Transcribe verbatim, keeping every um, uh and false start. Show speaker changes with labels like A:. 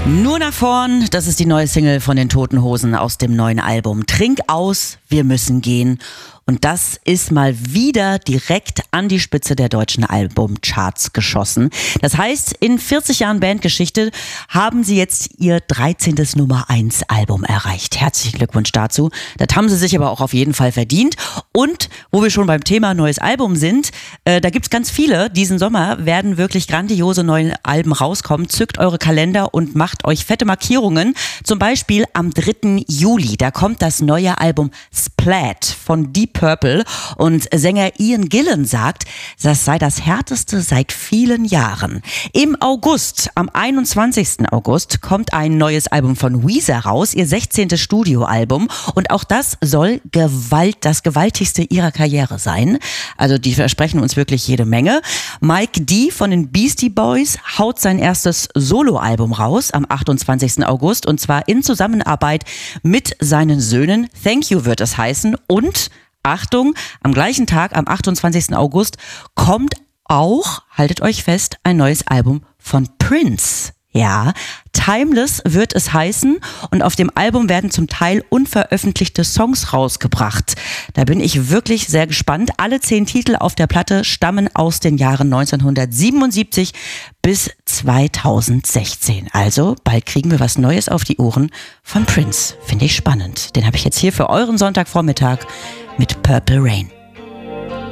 A: Nur nach vorn, das ist die neue Single von den Toten Hosen aus dem neuen Album. Trink aus, wir müssen gehen. Und das ist mal wieder direkt an die Spitze der deutschen Albumcharts geschossen. Das heißt, in vierzig Jahren Bandgeschichte haben sie jetzt ihr dreizehntes Nummer eins Album erreicht. Herzlichen Glückwunsch dazu. Das haben sie sich aber auch auf jeden Fall verdient. Und wo wir schon beim Thema neues Album sind, äh, da gibt's ganz viele. Diesen Sommer werden wirklich grandiose neue Alben rauskommen. Zückt eure Kalender und macht euch fette Markierungen. Zum Beispiel am dritten Juli. Da kommt das neue Album Splat von Deep Purple und Sänger Ian Gillan sagt, das sei das härteste seit vielen Jahren. Im August, am einundzwanzigsten August, kommt ein neues Album von Weezer raus, ihr sechzehntes Studioalbum, und auch das soll Gewalt, das gewaltigste ihrer Karriere sein. Also die versprechen uns wirklich jede Menge. Mike D. von den Beastie Boys haut sein erstes Soloalbum raus am achtundzwanzigsten August und zwar in Zusammenarbeit mit seinen Söhnen. Thank You wird es heißen. Und Achtung, am gleichen Tag, am achtundzwanzigsten August, kommt auch, haltet euch fest, ein neues Album von Prince. Ja, Timeless wird es heißen und auf dem Album werden zum Teil unveröffentlichte Songs rausgebracht. Da bin ich wirklich sehr gespannt. Alle zehn Titel auf der Platte stammen aus den Jahren neunzehnhundertsiebenundsiebzig bis zweitausendsechzehn. Also bald kriegen wir was Neues auf die Ohren von Prince. Finde ich spannend. Den habe ich jetzt hier für euren Sonntagvormittag mit Purple Rain.